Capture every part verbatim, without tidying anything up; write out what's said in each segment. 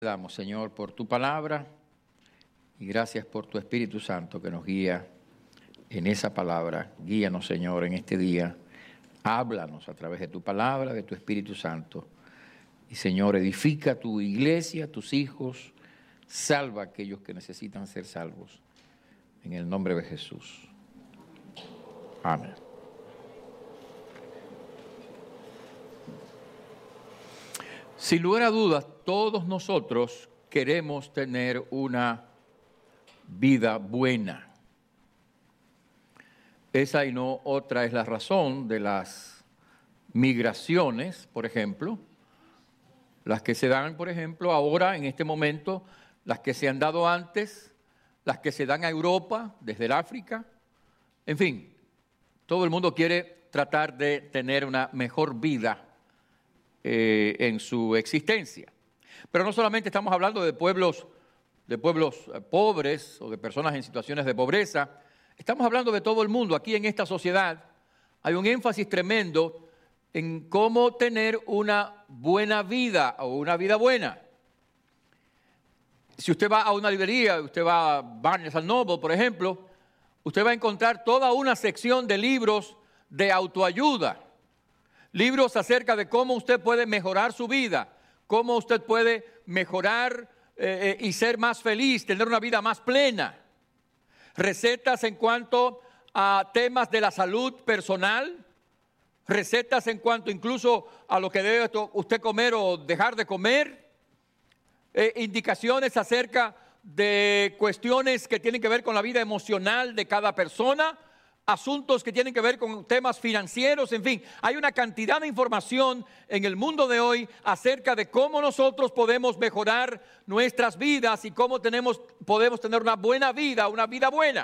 Te damos, Señor, por tu palabra y gracias por tu Espíritu Santo que nos guía en esa palabra. Guíanos, Señor, en este día. Háblanos a través de tu palabra, de tu Espíritu Santo. Y, Señor, edifica tu iglesia, tus hijos. Salva a aquellos que necesitan ser salvos. En el nombre de Jesús. Amén. Sin lugar a dudas, todos nosotros queremos tener una vida buena. Esa y no otra es la razón de las migraciones, por ejemplo, las que se dan, por ejemplo, ahora, en este momento, las que se han dado antes, las que se dan a Europa, desde el África. En fin, todo el mundo quiere tratar de tener una mejor vida eh, en su existencia. Pero no solamente estamos hablando de pueblos, de pueblos pobres o de personas en situaciones de pobreza, estamos hablando de todo el mundo. Aquí en esta sociedad hay un énfasis tremendo en cómo tener una buena vida o una vida buena. Si usted va a una librería, usted va a Barnes and Noble, por ejemplo, usted va a encontrar toda una sección de libros de autoayuda, libros acerca de cómo usted puede mejorar su vida, cómo usted puede mejorar eh, y ser más feliz, tener una vida más plena. Recetas en cuanto a temas de la salud personal, recetas en cuanto incluso a lo que debe usted comer o dejar de comer, eh, indicaciones acerca de cuestiones que tienen que ver con la vida emocional de cada persona, asuntos que tienen que ver con temas financieros, en fin, hay una cantidad de información en el mundo de hoy acerca de cómo nosotros podemos mejorar nuestras vidas y cómo tenemos, podemos tener una buena vida, una vida buena.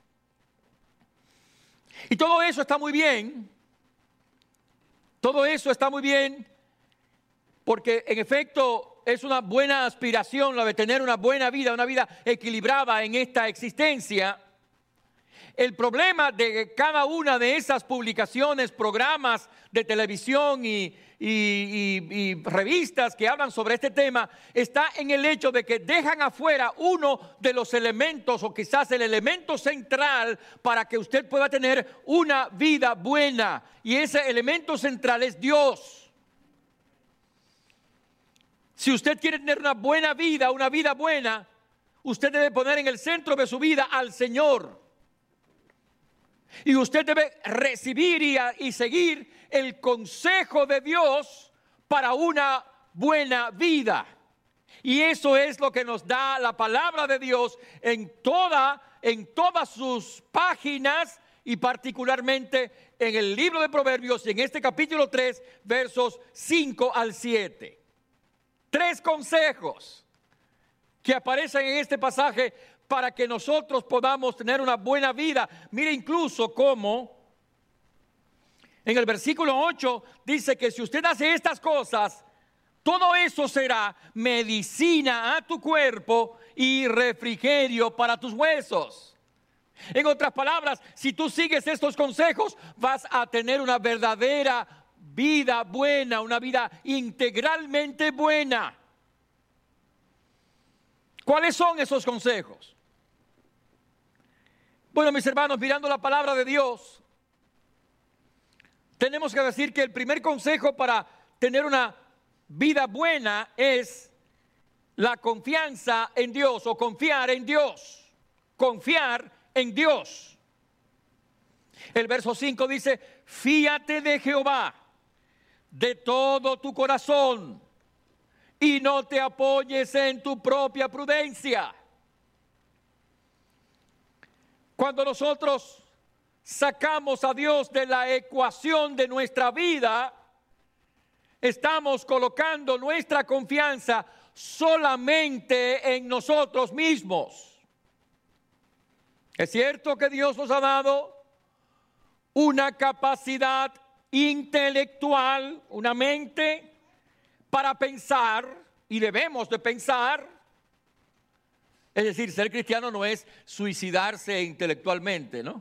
Y todo eso está muy bien, todo eso está muy bien, porque en efecto es una buena aspiración la de tener una buena vida, una vida equilibrada en esta existencia. El problema de cada una de esas publicaciones, programas de televisión y, y, y, y revistas que hablan sobre este tema está en el hecho de que dejan afuera uno de los elementos o quizás el elemento central para que usted pueda tener una vida buena. Y ese elemento central es Dios. Si usted quiere tener una buena vida, una vida buena, usted debe poner en el centro de su vida al Señor. Y usted debe recibir y, a, y seguir el consejo de Dios para una buena vida. Y eso es lo que nos da la palabra de Dios en, toda, en todas sus páginas y particularmente en el libro de Proverbios y en este capítulo tres, versos cinco al siete. Tres consejos que aparecen en este pasaje para que nosotros podamos tener una buena vida. Mire incluso cómo en el versículo ocho dice que si usted hace estas cosas, todo eso será medicina a tu cuerpo y refrigerio para tus huesos. En otras palabras, si tú sigues estos consejos, vas a tener una verdadera vida buena, una vida integralmente buena. ¿Cuáles son esos consejos? Bueno, mis hermanos, mirando la palabra de Dios, tenemos que decir que el primer consejo para tener una vida buena es la confianza en Dios o confiar en Dios. Confiar en Dios. El verso cinco dice, fíate de Jehová de todo tu corazón y no te apoyes en tu propia prudencia. Cuando nosotros sacamos a Dios de la ecuación de nuestra vida, estamos colocando nuestra confianza solamente en nosotros mismos. Es cierto que Dios nos ha dado una capacidad intelectual, una mente para pensar, y debemos de pensar. Es decir, ser cristiano no es suicidarse intelectualmente, ¿no?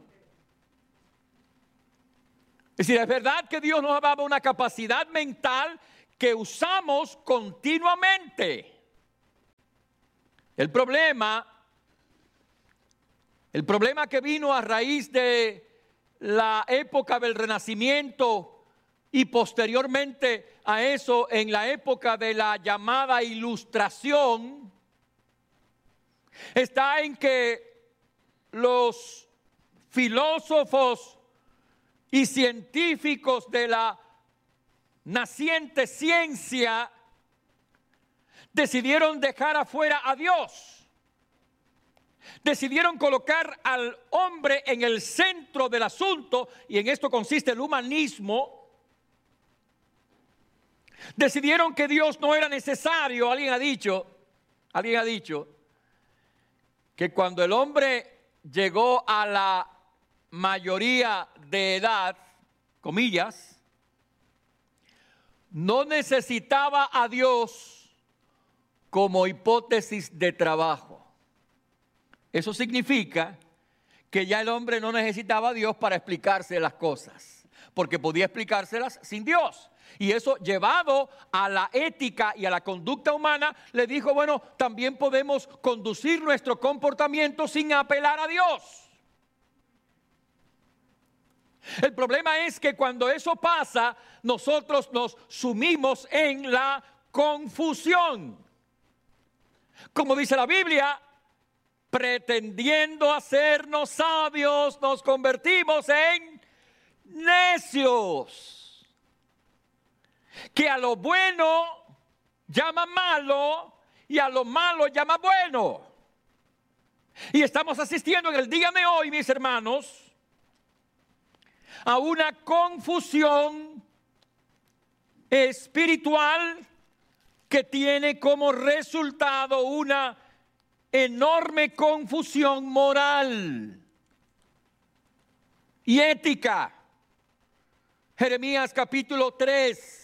Es decir, es verdad que Dios nos ha dado una capacidad mental que usamos continuamente. El problema, el problema que vino a raíz de la época del Renacimiento y posteriormente a eso en la época de la llamada Ilustración, está en que los filósofos y científicos de la naciente ciencia decidieron dejar afuera a Dios. Decidieron colocar al hombre en el centro del asunto, y en esto consiste el humanismo. Decidieron que Dios no era necesario. Alguien ha dicho, alguien ha dicho que cuando el hombre llegó a la mayoría de edad, comillas, no necesitaba a Dios como hipótesis de trabajo. Eso significa que ya el hombre no necesitaba a Dios para explicarse las cosas, porque podía explicárselas sin Dios. Y eso, llevado a la ética y a la conducta humana, le dijo, bueno, también podemos conducir nuestro comportamiento sin apelar a Dios. El problema es que cuando eso pasa, nosotros nos sumimos en la confusión. Como dice la Biblia, pretendiendo hacernos sabios, nos convertimos en necios. Que a lo bueno llama malo y a lo malo llama bueno. Y estamos asistiendo en el día de hoy, mis hermanos, a una confusión espiritual que tiene como resultado una enorme confusión moral y ética. Jeremías capítulo tres.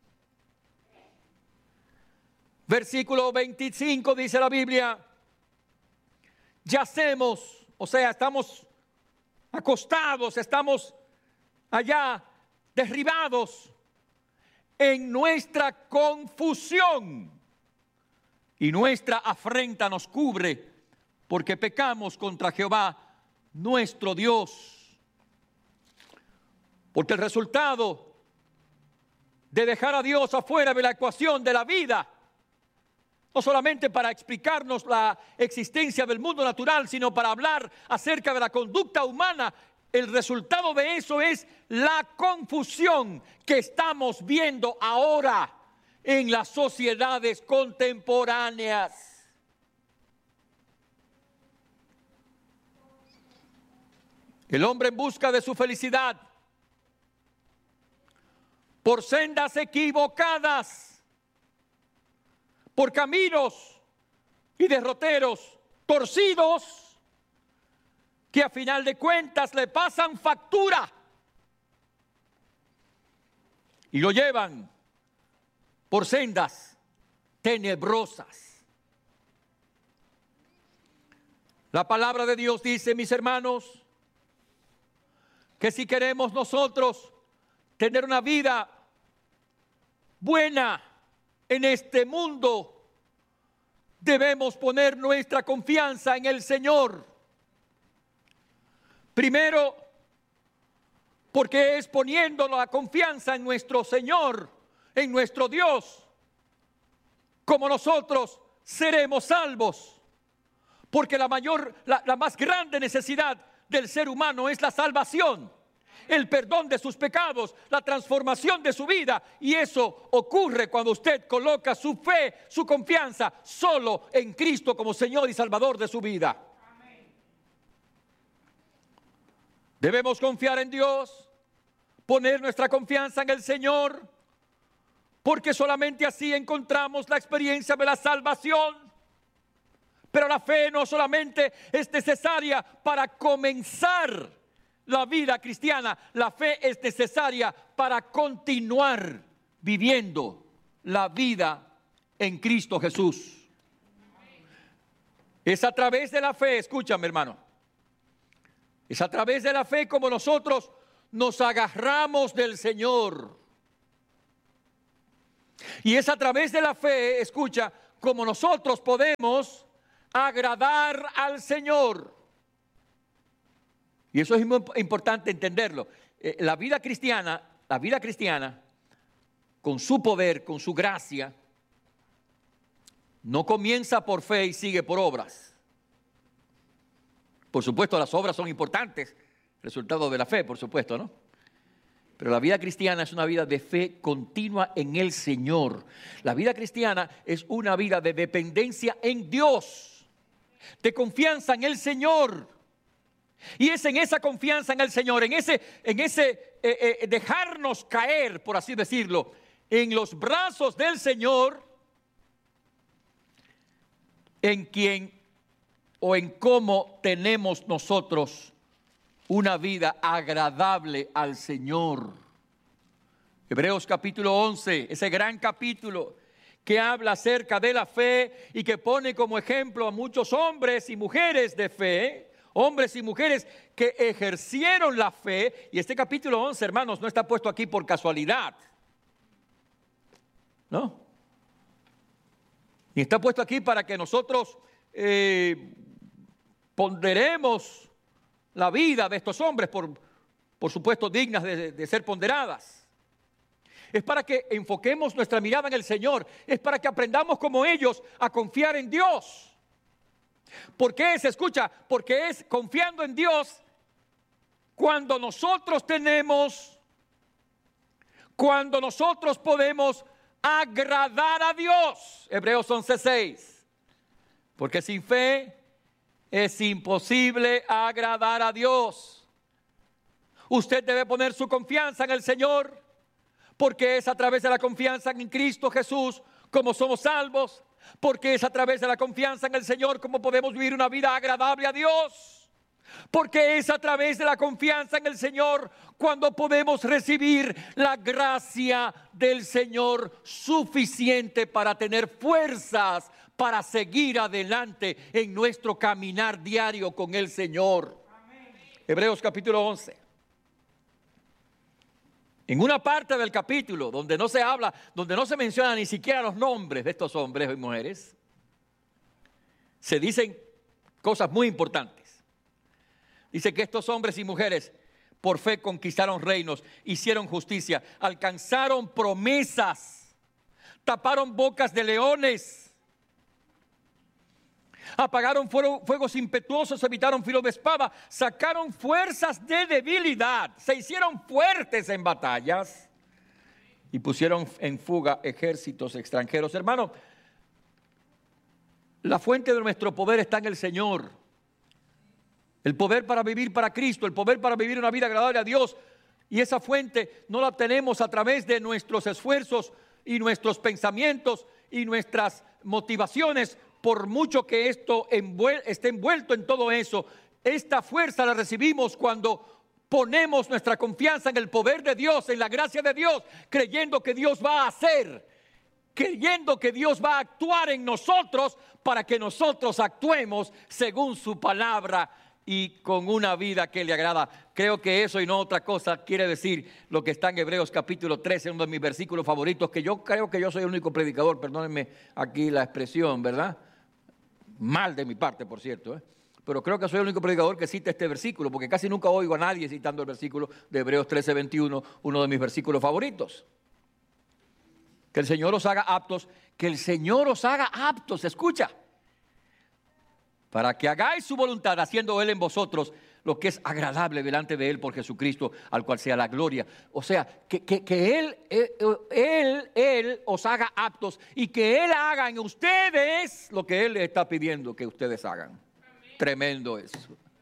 Versículo veinticinco dice la Biblia, yacemos, o sea, estamos acostados, estamos allá derribados en nuestra confusión y nuestra afrenta nos cubre porque pecamos contra Jehová nuestro Dios. Porque el resultado de dejar a Dios afuera de la ecuación de la vida, no solamente para explicarnos la existencia del mundo natural, sino para hablar acerca de la conducta humana, el resultado de eso es la confusión que estamos viendo ahora en las sociedades contemporáneas. El hombre en busca de su felicidad por sendas equivocadas, por caminos y derroteros torcidos que a final de cuentas le pasan factura y lo llevan por sendas tenebrosas. La palabra de Dios dice, mis hermanos, que si queremos nosotros tener una vida buena en este mundo, debemos poner nuestra confianza en el Señor. Primero, porque es poniendo la confianza en nuestro Señor, en nuestro Dios, como nosotros seremos salvos. Porque la mayor, la, la más grande necesidad del ser humano es la salvación, el perdón de sus pecados, la transformación de su vida, y eso ocurre cuando usted coloca su fe, su confianza solo en Cristo como Señor y Salvador de su vida. Amén. Debemos confiar en Dios, poner nuestra confianza en el Señor, porque solamente así encontramos la experiencia de la salvación. Pero la fe no solamente es necesaria para comenzar la vida cristiana, la fe es necesaria para continuar viviendo la vida en Cristo Jesús. Es a través de la fe, escúchame hermano, es a través de la fe como nosotros nos agarramos del Señor. Y es a través de la fe, escucha, como nosotros podemos agradar al Señor. Y eso es muy importante entenderlo. Eh, la vida cristiana, la vida cristiana, con su poder, con su gracia, no comienza por fe y sigue por obras. Por supuesto, las obras son importantes, resultado de la fe, por supuesto, ¿no? Pero la vida cristiana es una vida de fe continua en el Señor. La vida cristiana es una vida de dependencia en Dios, de confianza en el Señor. Y es en esa confianza en el Señor, en ese, en ese eh, eh, dejarnos caer, por así decirlo, en los brazos del Señor, en quien o en cómo tenemos nosotros una vida agradable al Señor. Hebreos capítulo once, ese gran capítulo que habla acerca de la fe y que pone como ejemplo a muchos hombres y mujeres de fe, hombres y mujeres que ejercieron la fe. Y este capítulo once, hermanos, no está puesto aquí por casualidad, ¿no? Y está puesto aquí para que nosotros eh, ponderemos la vida de estos hombres, por, por supuesto dignas de, de ser ponderadas. Es para que enfoquemos nuestra mirada en el Señor. Es para que aprendamos como ellos a confiar en Dios. ¿Por qué se escucha? Porque es confiando en Dios cuando nosotros tenemos, cuando nosotros podemos agradar a Dios. Hebreos once seis. Porque sin fe es imposible agradar a Dios. Usted debe poner su confianza en el Señor, porque es a través de la confianza en Cristo Jesús como somos salvos, porque es a través de la confianza en el Señor como podemos vivir una vida agradable a Dios, porque es a través de la confianza en el Señor cuando podemos recibir la gracia del Señor suficiente para tener fuerzas para seguir adelante en nuestro caminar diario con el Señor. Amén. Hebreos capítulo once. En una parte del capítulo donde no se habla, donde no se menciona ni siquiera los nombres de estos hombres y mujeres, se dicen cosas muy importantes. Dice que estos hombres y mujeres por fe conquistaron reinos, hicieron justicia, alcanzaron promesas, taparon bocas de leones, apagaron fuego, fuegos impetuosos, evitaron filo de espada, sacaron fuerzas de debilidad, se hicieron fuertes en batallas y pusieron en fuga ejércitos extranjeros. Hermano, la fuente de nuestro poder está en el Señor. El poder para vivir para Cristo, el poder para vivir una vida agradable a Dios. Y esa fuente no la obtenemos a través de nuestros esfuerzos y nuestros pensamientos y nuestras motivaciones. Por mucho que esto envuel- esté envuelto en todo eso, esta fuerza la recibimos cuando ponemos nuestra confianza en el poder de Dios, en la gracia de Dios, creyendo que Dios va a hacer, creyendo que Dios va a actuar en nosotros para que nosotros actuemos según su palabra y con una vida que le agrada. Creo que eso y no otra cosa quiere decir lo que está en Hebreos capítulo trece, uno de mis versículos favoritos, que yo creo que yo soy el único predicador, perdónenme aquí la expresión, ¿verdad? Mal de mi parte, por cierto, ¿eh? Pero creo que soy el único predicador que cita este versículo, porque casi nunca oigo a nadie citando el versículo de Hebreos trece veintiuno, uno de mis versículos favoritos. Que el Señor os haga aptos, que el Señor os haga aptos, escucha, para que hagáis su voluntad, haciendo Él en vosotros lo que es agradable delante de Él por Jesucristo, al cual sea la gloria. O sea, que, que, que él, él, él, Él os haga aptos y que Él haga en ustedes lo que Él les está pidiendo que ustedes hagan. Amén. Tremendo eso.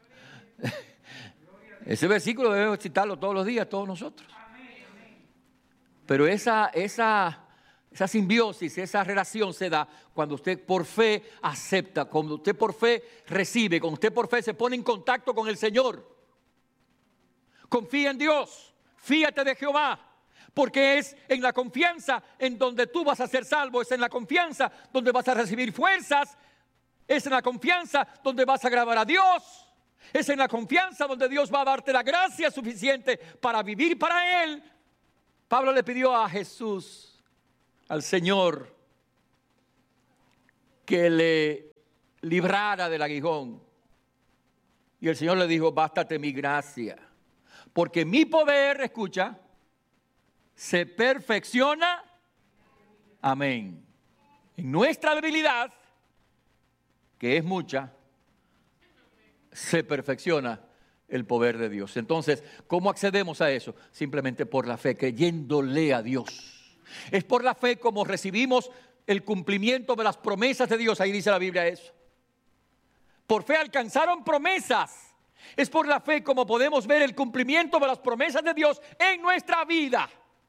Ese versículo debemos citarlo todos los días, todos nosotros. Pero esa, esa, esa simbiosis, esa relación se da cuando usted por fe acepta, cuando usted por fe recibe, cuando usted por fe se pone en contacto con el Señor. Confía en Dios, fíate de Jehová, porque es en la confianza en donde tú vas a ser salvo, es en la confianza donde vas a recibir fuerzas, es en la confianza donde vas a agradar a Dios, es en la confianza donde Dios va a darte la gracia suficiente para vivir para Él. Pablo le pidió a Jesús, al Señor, que le librara del aguijón. Y el Señor le dijo, bástate mi gracia, porque mi poder, escucha, se perfecciona, amén, en nuestra debilidad, que es mucha, se perfecciona el poder de Dios. Entonces, ¿cómo accedemos a eso? Simplemente por la fe, creyéndole a Dios. Es por la fe como recibimos el cumplimiento de las promesas de Dios. Ahí dice la Biblia eso. Por fe alcanzaron promesas. Es por la fe como podemos ver el cumplimiento de las promesas de Dios en nuestra vida.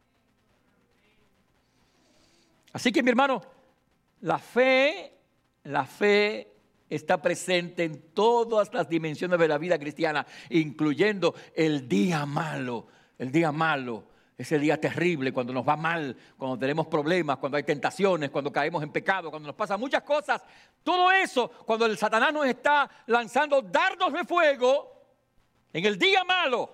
Así que, mi hermano, la fe, la fe está presente en todas las dimensiones de la vida cristiana, incluyendo el día malo, el día malo, ese día terrible, cuando nos va mal, cuando tenemos problemas, cuando hay tentaciones, cuando caemos en pecado, cuando nos pasan muchas cosas. Todo eso, cuando el Satanás nos está lanzando dardos de fuego, en el día malo,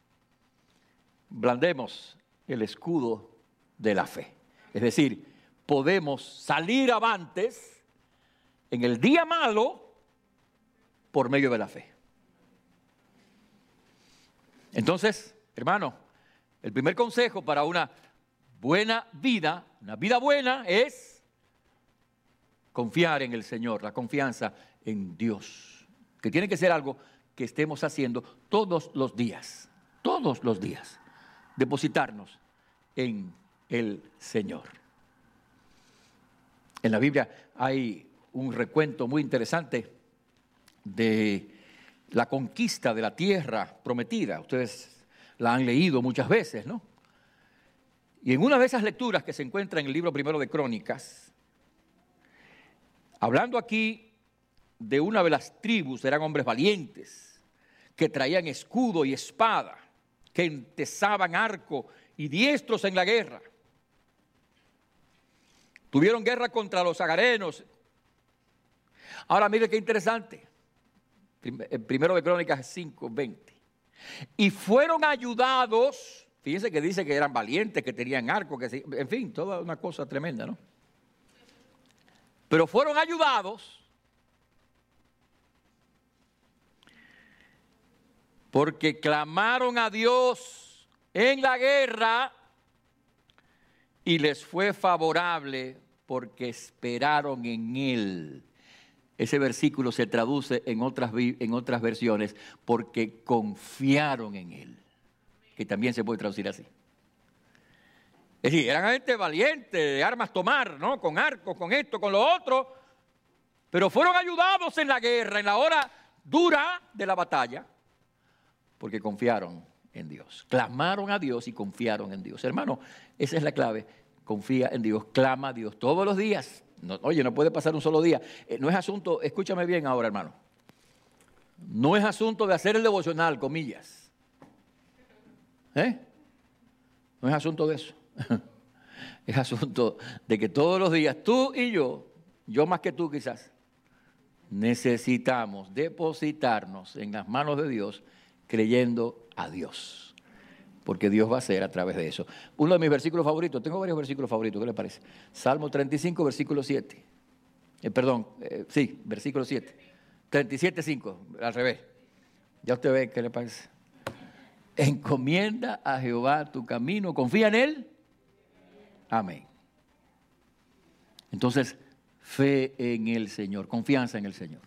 blandemos el escudo de la fe. Es decir, podemos salir avantes en el día malo por medio de la fe. Entonces, hermano, el primer consejo para una buena vida, una vida buena, es confiar en el Señor, la confianza en Dios, que tiene que ser algo que estemos haciendo todos los días, todos los días, depositarnos en el Señor. En la Biblia hay un recuento muy interesante de la conquista de la tierra prometida. Ustedes la han leído muchas veces, ¿no? Y en una de esas lecturas que se encuentra en el libro primero de Crónicas, hablando aquí de una de las tribus, eran hombres valientes, que traían escudo y espada, que entesaban arco y diestros en la guerra. Tuvieron guerra contra los agarenos. Ahora mire qué interesante. Primero de Crónicas cinco, veinte. Y fueron ayudados, fíjense que dice que eran valientes, que tenían arco, que se, en fin, toda una cosa tremenda, ¿no? Pero fueron ayudados porque clamaron a Dios en la guerra y les fue favorable porque esperaron en Él. Ese versículo se traduce en otras, en otras versiones, porque confiaron en Él, que también se puede traducir así. Es decir, eran gente valiente, de armas tomar, ¿no? Con arcos, con esto, con lo otro, pero fueron ayudados en la guerra, en la hora dura de la batalla, porque confiaron en Dios. Clamaron a Dios y confiaron en Dios. Hermano, esa es la clave. Confía en Dios, clama a Dios todos los días. No, oye, no puede pasar un solo día. Eh, no es asunto, escúchame bien ahora, hermano. No es asunto de hacer el devocional, comillas. ¿Eh? No es asunto de eso. Es asunto de que todos los días tú y yo, yo más que tú quizás, necesitamos depositarnos en las manos de Dios creyendo a Dios. Porque Dios va a hacer a través de eso. Uno de mis versículos favoritos, tengo varios versículos favoritos, ¿qué les parece? Salmo treinta y cinco, versículo siete. Eh, perdón, eh, sí, versículo siete. treinta y siete, cinco, al revés. Ya usted ve, ¿qué le parece? Encomienda a Jehová tu camino, confía en Él. Amén. Entonces, fe en el Señor, confianza en el Señor.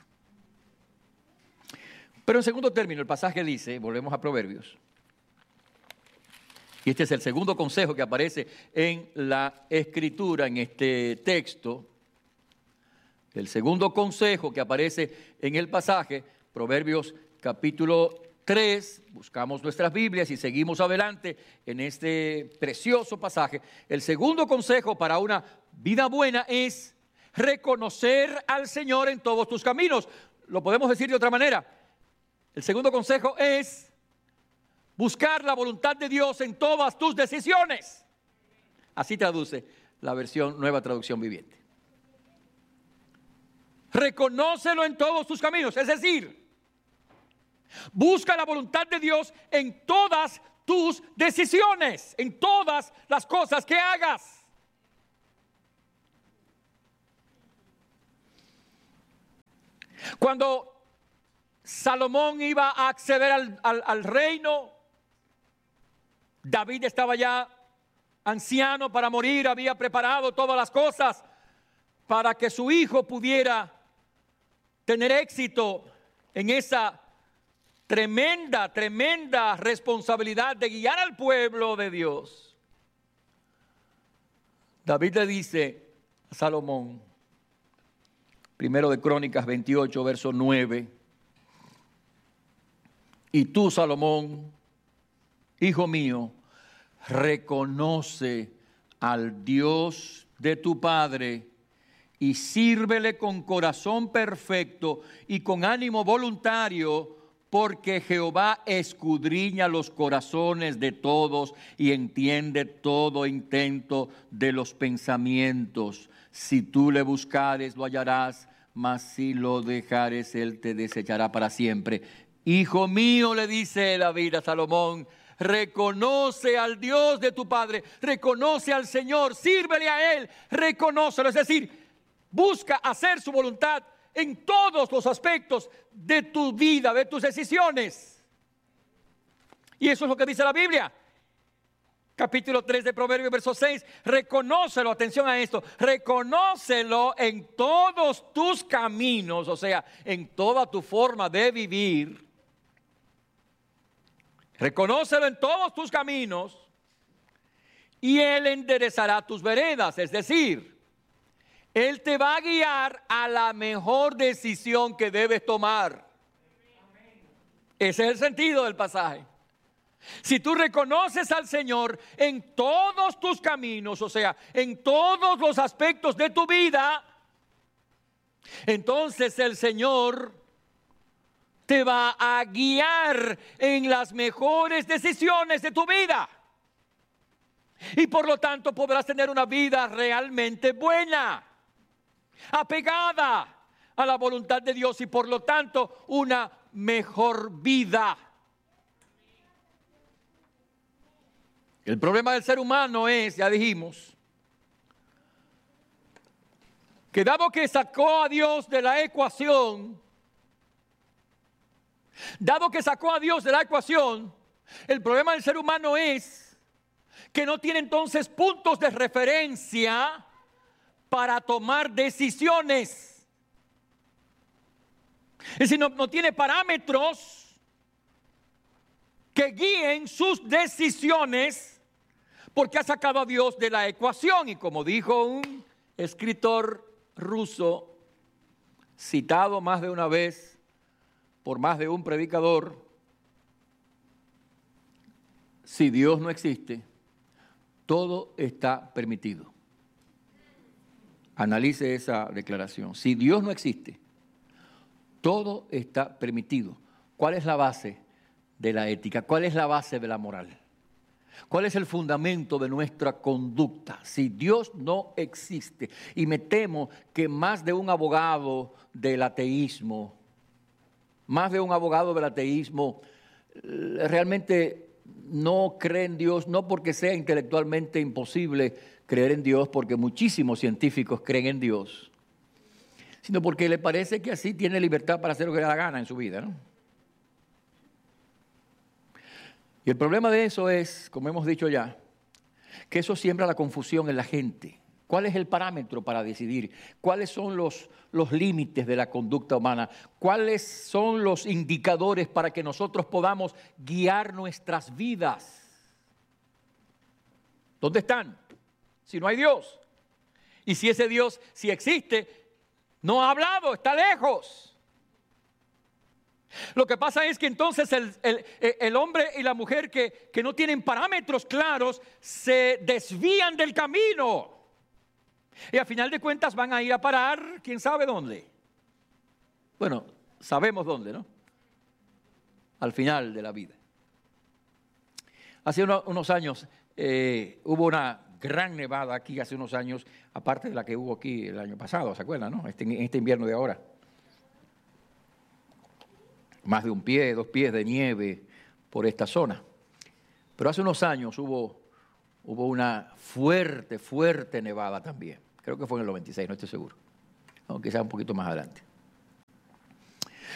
Pero en segundo término, el pasaje dice, volvemos a Proverbios, y este es el segundo consejo que aparece en la Escritura, en este texto. El segundo consejo que aparece en el pasaje, Proverbios capítulo tres, buscamos nuestras Biblias y seguimos adelante en este precioso pasaje. El segundo consejo para una vida buena es reconocer al Señor en todos tus caminos. Lo podemos decir de otra manera. El segundo consejo es buscar la voluntad de Dios en todas tus decisiones. Así traduce la versión Nueva Traducción Viviente. Reconócelo en todos tus caminos, es decir, busca la voluntad de Dios en todas tus decisiones, en todas las cosas que hagas. Cuando Salomón iba a acceder al, al, al reino, David estaba ya anciano para morir, había preparado todas las cosas para que su hijo pudiera tener éxito en esa tremenda, tremenda responsabilidad de guiar al pueblo de Dios. David le dice a Salomón, primero de Crónicas veintiocho, verso nueve, y tú, Salomón, hijo mío, reconoce al Dios de tu padre y sírvele con corazón perfecto y con ánimo voluntario, porque Jehová escudriña los corazones de todos y entiende todo intento de los pensamientos. Si tú le buscares, lo hallarás, mas si lo dejares, él te desechará para siempre. Hijo mío, le dice David a Salomón, reconoce al Dios de tu padre, reconoce al Señor, sírvele a Él, reconócelo. Es decir, busca hacer su voluntad en todos los aspectos de tu vida, de tus decisiones. Y eso es lo que dice la Biblia. Capítulo tres de Proverbios, verso seis, reconócelo, atención a esto, reconócelo en todos tus caminos, o sea, en toda tu forma de vivir. Reconócelo en todos tus caminos y Él enderezará tus veredas. Es decir, Él te va a guiar a la mejor decisión que debes tomar. Ese es el sentido del pasaje. Si tú reconoces al Señor en todos tus caminos, o sea, en todos los aspectos de tu vida, entonces el Señor te va a guiar en las mejores decisiones de tu vida. Y por lo tanto podrás tener una vida realmente buena, apegada a la voluntad de Dios y por lo tanto una mejor vida. El problema del ser humano es, ya dijimos, que dado que sacó a Dios de la ecuación, Dado que sacó a Dios de la ecuación, el problema del ser humano es que no tiene entonces puntos de referencia para tomar decisiones. Es decir, no, no tiene parámetros que guíen sus decisiones porque ha sacado a Dios de la ecuación. Y como dijo un escritor ruso, citado más de una vez por más de un predicador, si Dios no existe, todo está permitido. Analice esa declaración. Si Dios no existe, todo está permitido. ¿Cuál es la base de la ética? ¿Cuál es la base de la moral? ¿Cuál es el fundamento de nuestra conducta? Si Dios no existe, y me temo que más de un abogado del ateísmo, más de un abogado del ateísmo realmente no cree en Dios, no porque sea intelectualmente imposible creer en Dios, porque muchísimos científicos creen en Dios, sino porque le parece que así tiene libertad para hacer lo que le da la gana en su vida, ¿no? Y el problema de eso es, como hemos dicho ya, que eso siembra la confusión en la gente. ¿Cuál es el parámetro para decidir? ¿Cuáles son los, los límites de la conducta humana? ¿Cuáles son los indicadores para que nosotros podamos guiar nuestras vidas? ¿Dónde están? Si no hay Dios. Y si ese Dios, si existe, no ha hablado, está lejos. Lo que pasa es que entonces el, el, el hombre y la mujer que, que no tienen parámetros claros se desvían del camino. Y a final de cuentas van a ir a parar, quién sabe dónde. Bueno, sabemos dónde, ¿no? Al final de la vida. Hace uno, unos años eh, hubo una gran nevada aquí, hace unos años, aparte de la que hubo aquí el año pasado, ¿se acuerdan, no? Este, este invierno de ahora. Más de un pie, dos pies de nieve por esta zona. Pero hace unos años hubo, hubo una fuerte, fuerte nevada también. Creo que fue en el noventa y seis, no estoy seguro. Aunque sea un poquito más adelante.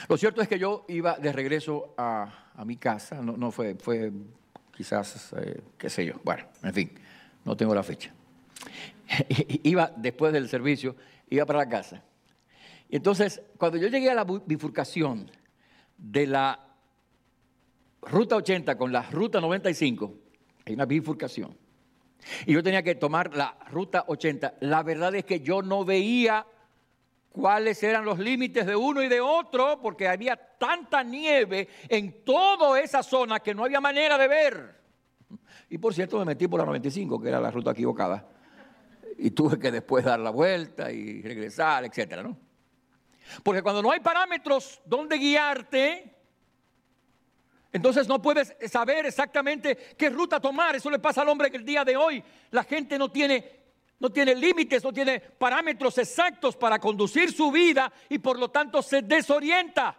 Lo cierto es que yo iba de regreso a, a mi casa, no, no fue, fue quizás, eh, qué sé yo, bueno, en fin, no tengo la fecha. Iba después del servicio, iba para la casa. Y entonces, cuando yo llegué a la bifurcación de la ruta ochenta con la ruta noventa y cinco, hay una bifurcación, y yo tenía que tomar la ruta ochenta, la verdad es que yo no veía cuáles eran los límites de uno y de otro, porque había tanta nieve en toda esa zona que no había manera de ver. Y por cierto, me metí por la noventa y cinco, que era la ruta equivocada, y tuve que después dar la vuelta y regresar, etcétera, ¿no? Porque cuando no hay parámetros donde guiarte, entonces no puedes saber exactamente qué ruta tomar. Eso le pasa al hombre que el día de hoy la gente no tiene, no tiene límites, no tiene parámetros exactos para conducir su vida y por lo tanto se desorienta.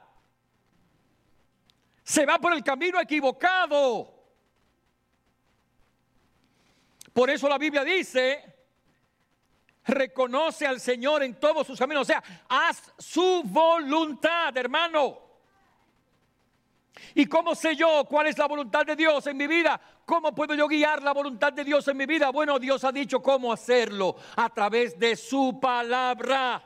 Se va por el camino equivocado. Por eso la Biblia dice, reconoce al Señor en todos sus caminos. O sea, haz su voluntad, hermano. ¿Y cómo sé yo cuál es la voluntad de Dios en mi vida? ¿Cómo puedo yo guiar la voluntad de Dios en mi vida? Bueno, Dios ha dicho cómo hacerlo, a través de su palabra.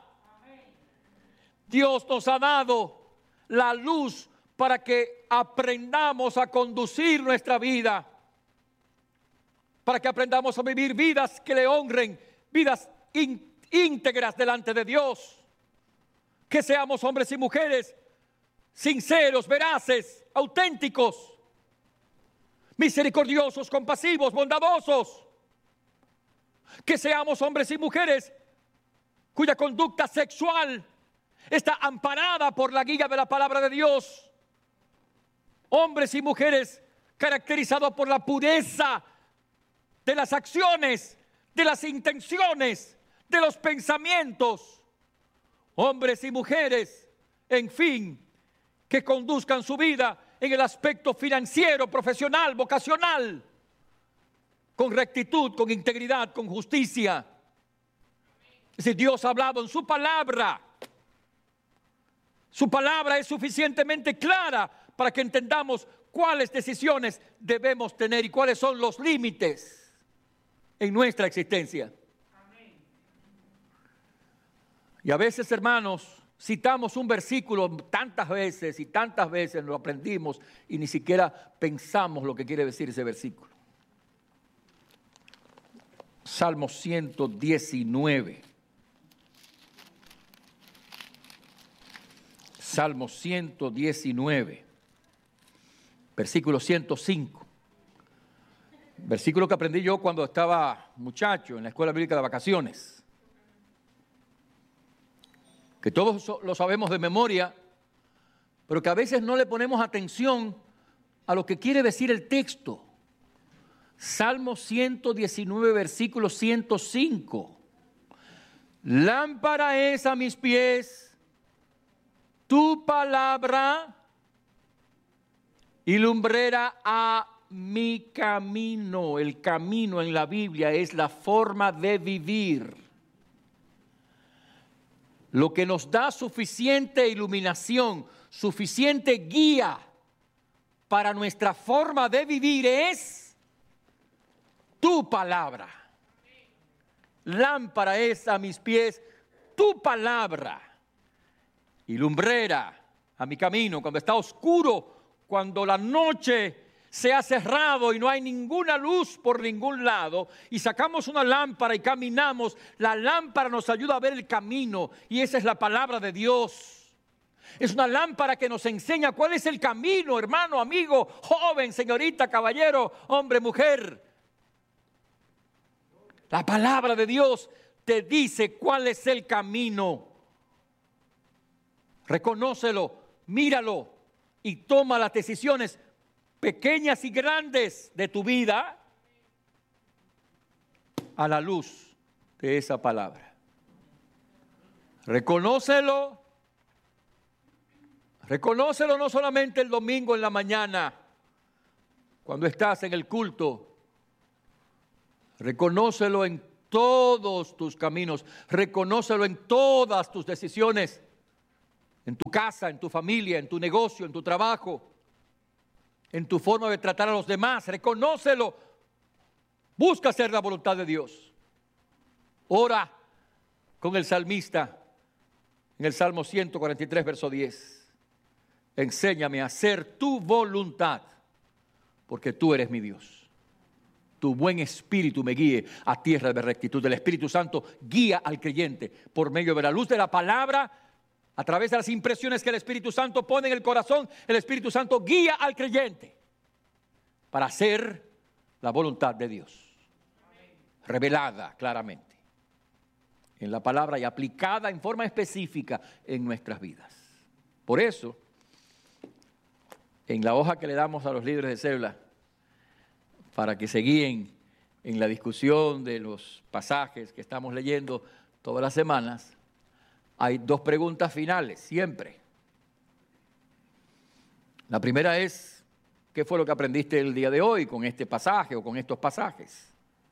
Dios nos ha dado la luz para que aprendamos a conducir nuestra vida, para que aprendamos a vivir vidas que le honren, vidas íntegras delante de Dios, que seamos hombres y mujeres sinceros, veraces, auténticos, misericordiosos, compasivos, bondadosos, que seamos hombres y mujeres cuya conducta sexual está amparada por la guía de la palabra de Dios, hombres y mujeres caracterizados por la pureza de las acciones, de las intenciones, de los pensamientos, hombres y mujeres, en fin, que conduzcan su vida en el aspecto financiero, profesional, vocacional, con rectitud, con integridad, con justicia. Es decir, Dios ha hablado en su palabra. Su palabra es suficientemente clara para que entendamos cuáles decisiones debemos tener y cuáles son los límites en nuestra existencia. Y a veces, hermanos, citamos un versículo tantas veces y tantas veces lo aprendimos y ni siquiera pensamos lo que quiere decir ese versículo. Salmo ciento diecinueve. Salmo ciento diecinueve, versículo ciento cinco. Versículo que aprendí yo cuando estaba muchacho en la escuela bíblica de vacaciones, que todos lo sabemos de memoria, pero que a veces no le ponemos atención a lo que quiere decir el texto. Salmo ciento diecinueve, versículo ciento cinco. Lámpara es a mis pies tu palabra y lumbrera a mi camino. El camino en la Biblia es la forma de vivir. Lo que nos da suficiente iluminación, suficiente guía para nuestra forma de vivir es tu palabra. Lámpara es a mis pies tu palabra y lumbrera a mi camino. Cuando está oscuro, cuando la noche se ha cerrado y no hay ninguna luz por ningún lado y sacamos una lámpara y caminamos, la lámpara nos ayuda a ver el camino y esa es la palabra de Dios. Es una lámpara que nos enseña cuál es el camino, hermano, amigo, joven, señorita, caballero, hombre, mujer. La palabra de Dios te dice cuál es el camino. Reconócelo, míralo y toma las decisiones pequeñas y grandes de tu vida a la luz de esa palabra. Reconócelo, reconócelo no solamente el domingo en la mañana, cuando estás en el culto, reconócelo en todos tus caminos, reconócelo en todas tus decisiones. en tu casa, en tu familia, en tu negocio, en tu trabajo, en tu forma de tratar a los demás. Reconócelo. Busca hacer la voluntad de Dios. Ora con el salmista en el Salmo ciento cuarenta y tres, verso diez. Enséñame a hacer tu voluntad, porque tú eres mi Dios. Tu buen espíritu me guíe a tierra de rectitud. El Espíritu Santo guía al creyente por medio de la luz de la palabra, a través de las impresiones que el Espíritu Santo pone en el corazón. El Espíritu Santo guía al creyente para hacer la voluntad de Dios, revelada claramente en la palabra y aplicada en forma específica en nuestras vidas. Por eso, en la hoja que le damos a los líderes de célula, para que se guíen en la discusión de los pasajes que estamos leyendo todas las semanas, hay dos preguntas finales, siempre. La primera es, ¿qué fue lo que aprendiste el día de hoy con este pasaje o con estos pasajes?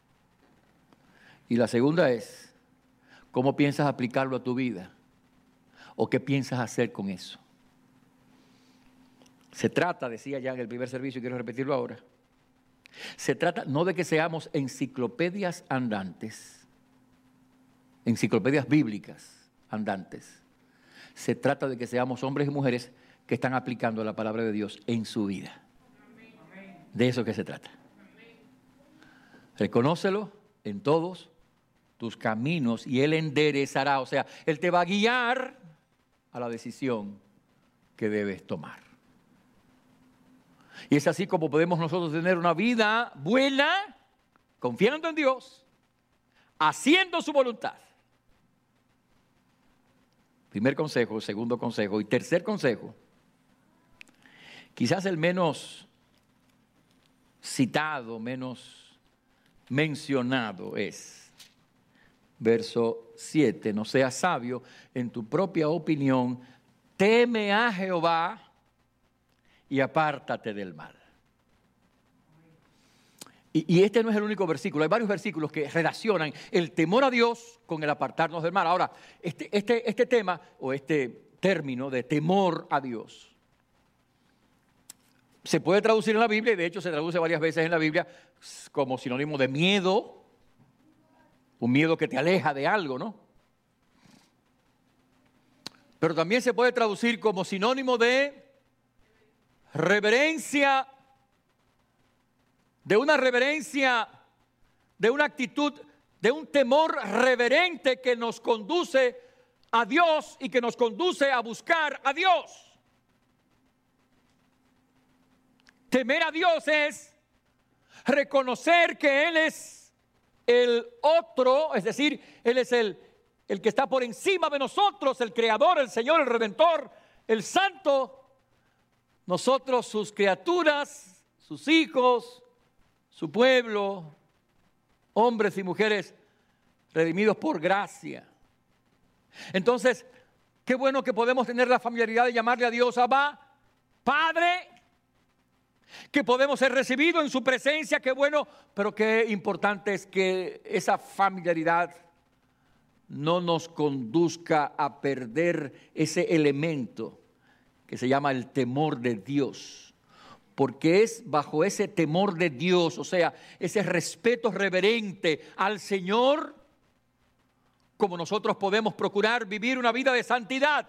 Y la segunda es, ¿cómo piensas aplicarlo a tu vida? ¿O qué piensas hacer con eso? Se trata, decía ya en el primer servicio y quiero repetirlo ahora, se trata no de que seamos enciclopedias andantes, enciclopedias bíblicas andantes. Se trata de que seamos hombres y mujeres que están aplicando la palabra de Dios en su vida. De eso que se trata. Reconócelo en todos tus caminos y Él enderezará, o sea, Él te va a guiar a la decisión que debes tomar. Y es así como podemos nosotros tener una vida buena, confiando en Dios, haciendo su voluntad. Primer consejo, segundo consejo y tercer consejo. Quizás el menos citado, menos mencionado es verso siete. No seas sabio en tu propia opinión, teme a Jehová y apártate del mal. Y, y este no es el único versículo, hay varios versículos que relacionan el temor a Dios con el apartarnos del mal. Ahora, este, este, este tema o este término de temor a Dios se puede traducir en la Biblia, y de hecho se traduce varias veces en la Biblia como sinónimo de miedo, un miedo que te aleja de algo, ¿no? Pero también se puede traducir como sinónimo de reverencia, de una reverencia, de una actitud, de un temor reverente que nos conduce a Dios y que nos conduce a buscar a Dios. Temer a Dios es reconocer que Él es el otro, es decir, Él es el, el que está por encima de nosotros, el Creador, el Señor, el Redentor, el Santo. Nosotros, sus criaturas, sus hijos, su pueblo, hombres y mujeres redimidos por gracia. Entonces, qué bueno que podemos tener la familiaridad de llamarle a Dios Abba, Padre, que podemos ser recibidos en su presencia, qué bueno, pero qué importante es que esa familiaridad no nos conduzca a perder ese elemento que se llama el temor de Dios, porque es bajo ese temor de Dios, o sea, ese respeto reverente al Señor, como nosotros podemos procurar vivir una vida de santidad.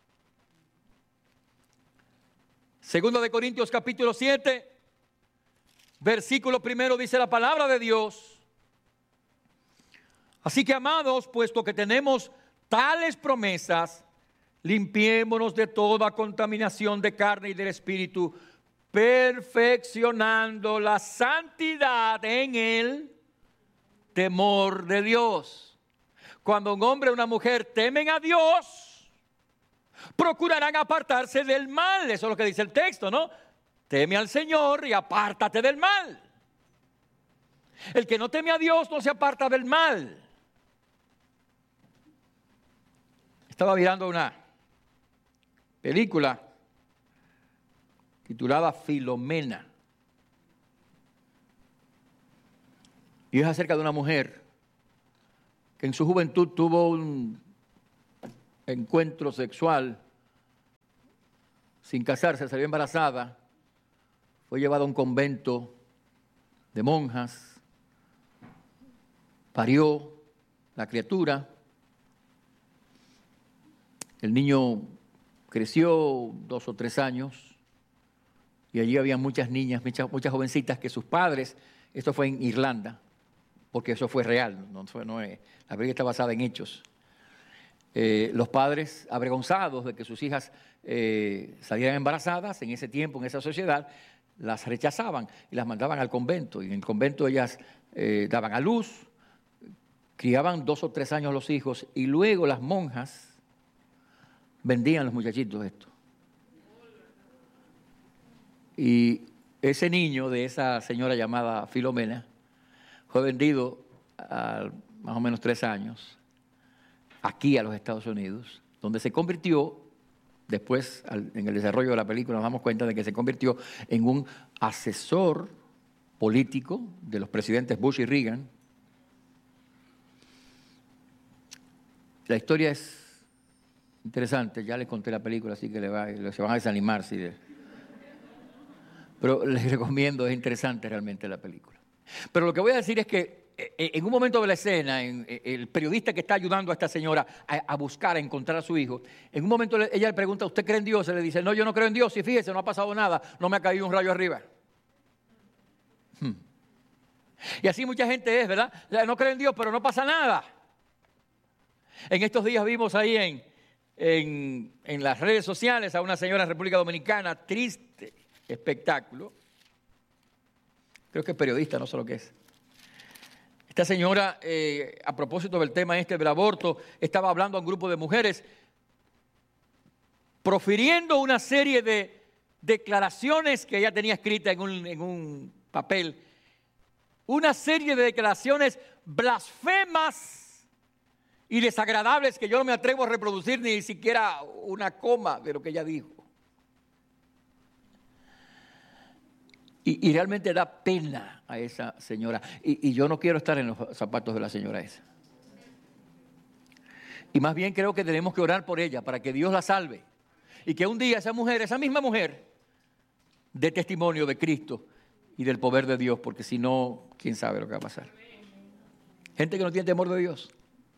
Segundo de Corintios capítulo siete, versículo primero dice la palabra de Dios. Así que, amados, puesto que tenemos tales promesas, limpiémonos de toda contaminación de carne y del espíritu, perfeccionando la santidad en el temor de Dios. Cuando un hombre o una mujer temen a Dios, procurarán apartarse del mal. Eso es lo que dice el texto, ¿no? Teme al Señor y apártate del mal. El que no teme a Dios no se aparta del mal. Estaba mirando una película titulada Filomena. Y es acerca de una mujer que en su juventud tuvo un encuentro sexual sin casarse, salió embarazada, fue llevada a un convento de monjas, parió la criatura, el niño creció dos o tres años y allí había muchas niñas, muchas, muchas jovencitas que sus padres, esto fue en Irlanda, porque eso fue real, no, fue, no es, la película está basada en hechos. Eh, los padres avergonzados de que sus hijas eh, salieran embarazadas en ese tiempo, en esa sociedad, las rechazaban y las mandaban al convento. Y en el convento ellas eh, daban a luz, criaban dos o tres años los hijos y luego las monjas vendían los muchachitos esto. Y ese niño de esa señora llamada Filomena fue vendido a más o menos tres años aquí a los Estados Unidos, donde se convirtió, después al, en el desarrollo de la película nos damos cuenta de que se convirtió en un asesor político de los presidentes Bush y Reagan. La historia es interesante, ya les conté la película, así que le va, se van a desanimar. ¿Sí? Pero les recomiendo, es interesante realmente la película. Pero lo que voy a decir es que en un momento de la escena, en, el periodista que está ayudando a esta señora a, a buscar, a encontrar a su hijo, en un momento ella le pregunta, ¿usted cree en Dios? Y le dice, no, yo no creo en Dios, y fíjese, no ha pasado nada, no me ha caído un rayo arriba. Hmm. Y así mucha gente es, ¿verdad? No cree en Dios, pero no pasa nada. En estos días vimos ahí en, en, en las redes sociales a una señora en República Dominicana, triste espectáculo. Creo que es periodista, no sé lo que es. Esta señora, eh, a propósito del tema este del aborto, estaba hablando a un grupo de mujeres, profiriendo una serie de declaraciones que ella tenía escritas en un, en un papel, una serie de declaraciones blasfemas y desagradables que yo no me atrevo a reproducir ni siquiera una coma de lo que ella dijo. Y, y realmente da pena a esa señora. Y, y yo no quiero estar en los zapatos de la señora esa. Y más bien creo que tenemos que orar por ella para que Dios la salve. Y que un día esa mujer, esa misma mujer, dé testimonio de Cristo y del poder de Dios. Porque si no, quién sabe lo que va a pasar. Gente que no tiene temor de Dios.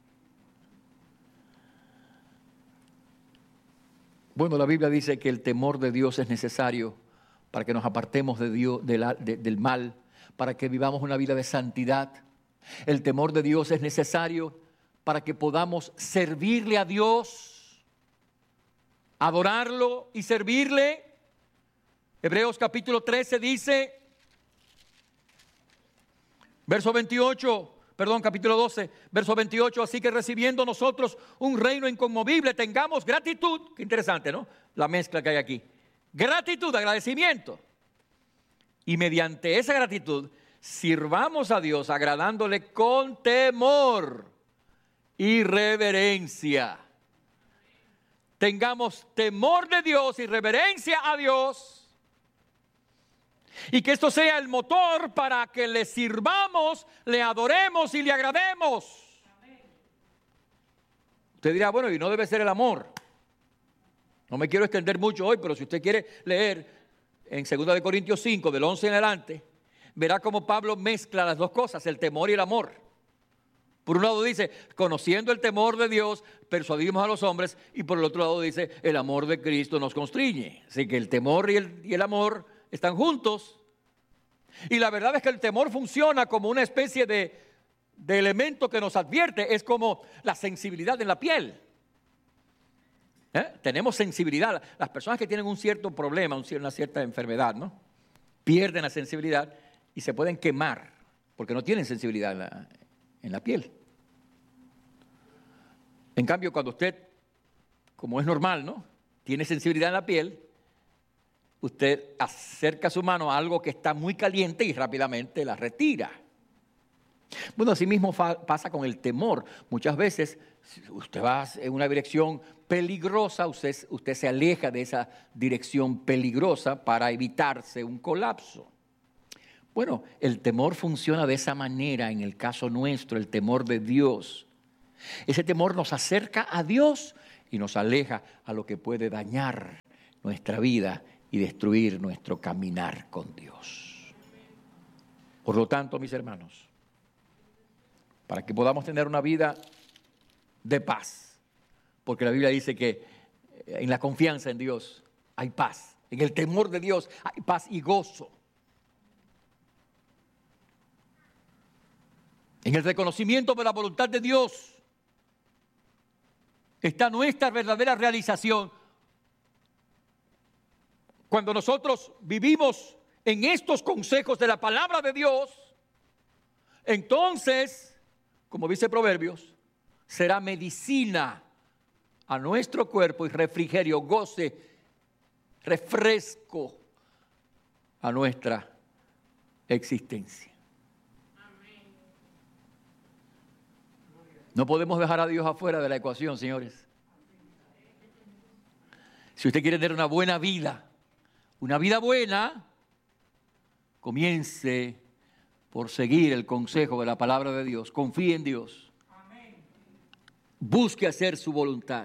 Bueno, la Biblia dice que el temor de Dios es necesario para que nos apartemos de Dios, de la, de, del mal, para que vivamos una vida de santidad. El temor de Dios es necesario para que podamos servirle a Dios, adorarlo y servirle. Hebreos capítulo trece dice, verso veintiocho, perdón, capítulo doce, verso veintiocho, así que recibiendo nosotros un reino inconmovible, tengamos gratitud. Qué interesante, ¿no? La mezcla que hay aquí. Gratitud, agradecimiento. Y mediante esa gratitud sirvamos a Dios agradándole con temor y reverencia. Tengamos temor de Dios y reverencia a Dios. Y que esto sea el motor para que le sirvamos, le adoremos y le agrademos. Usted dirá, bueno, y no debe ser el amor. No me quiero extender mucho hoy, pero si usted quiere leer en segunda de Corintios cinco, del once en adelante, verá cómo Pablo mezcla las dos cosas, el temor y el amor. Por un lado dice, conociendo el temor de Dios, persuadimos a los hombres, y por el otro lado dice, el amor de Cristo nos constriñe. Así que el temor y el, y el amor están juntos. Y la verdad es que el temor funciona como una especie de, de elemento que nos advierte, es como la sensibilidad en la piel. ¿Eh? Tenemos sensibilidad. Las personas que tienen un cierto problema, una cierta enfermedad, ¿no? Pierden la sensibilidad y se pueden quemar porque no tienen sensibilidad en la, en la piel. En cambio, cuando usted, como es normal, ¿no?, tiene sensibilidad en la piel, usted acerca su mano a algo que está muy caliente y rápidamente la retira. Bueno, así mismo fa- pasa con el temor. Muchas veces usted va en una dirección peligrosa, usted, usted se aleja de esa dirección peligrosa para evitarse un colapso. Bueno, el temor funciona de esa manera en el caso nuestro, el temor de Dios. Ese temor nos acerca a Dios y nos aleja a lo que puede dañar nuestra vida y destruir nuestro caminar con Dios. Por lo tanto, mis hermanos, para que podamos tener una vida de paz, porque la Biblia dice que en la confianza en Dios hay paz, en el temor de Dios hay paz y gozo. En el reconocimiento de la voluntad de Dios está nuestra verdadera realización. Cuando nosotros vivimos en estos consejos de la palabra de Dios, entonces, como dice Proverbios, será medicina a nuestro cuerpo y refrigerio, goce, refresco a nuestra existencia. No podemos dejar a Dios afuera de la ecuación, señores. Si usted quiere tener una buena vida, una vida buena, comience por seguir el consejo de la palabra de Dios. Confíe en Dios. Busque hacer su voluntad.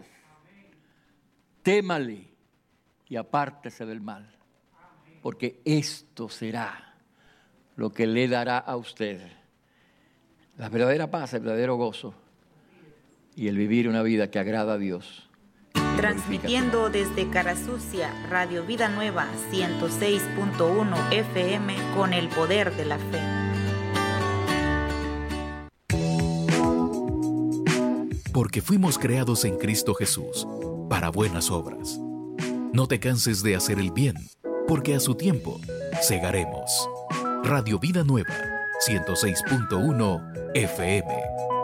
Témale y apártese del mal. Porque esto será lo que le dará a usted la verdadera paz, el verdadero gozo y el vivir una vida que agrada a Dios. Transmitiendo desde Carasucia, Radio Vida Nueva ciento seis punto uno F M con el poder de la fe. Porque fuimos creados en Cristo Jesús para buenas obras. No te canses de hacer el bien, porque a su tiempo segaremos. Radio Vida Nueva ciento seis punto uno F M.